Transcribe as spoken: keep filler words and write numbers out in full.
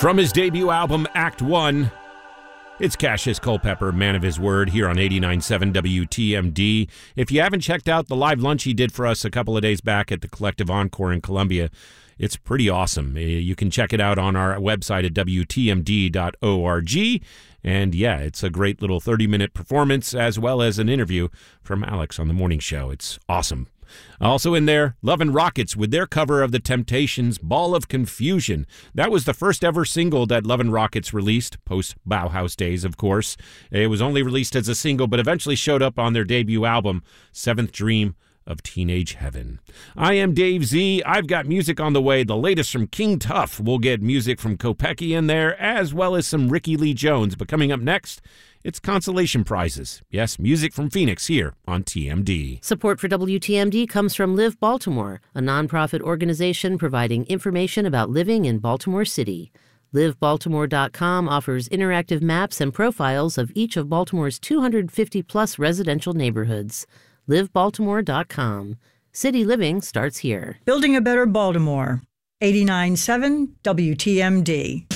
From his debut album, Act One, it's Cassius Culpepper, man of his word, here on eighty-nine point seven W T M D. If you haven't checked out the live lunch he did for us a couple of days back at the Collective Encore in Columbia, it's pretty awesome. You can check it out on our website at W T M D dot org. And yeah, it's a great little thirty-minute performance as well as an interview from Alex on the morning show. It's awesome. Also in there, Love and Rockets with their cover of The Temptations' Ball of Confusion. That was the first ever single that Love and Rockets released, post-Bauhaus days, of course. It was only released as a single, but eventually showed up on their debut album, Seventh Dream of Teenage Heaven. I am Dave Z. I've got music on the way. The latest from King Tuff. We'll get music from Kopecky in there, as well as some Ricky Lee Jones. But coming up next, it's consolation prizes. Yes, music from Phoenix here on T M D. Support for W T M D comes from Live Baltimore, a nonprofit organization providing information about living in Baltimore City. Live Baltimore dot com offers interactive maps and profiles of each of Baltimore's two hundred fifty plus residential neighborhoods. Live Baltimore dot com. City living starts here. Building a better Baltimore. eighty-nine point seven W T M D.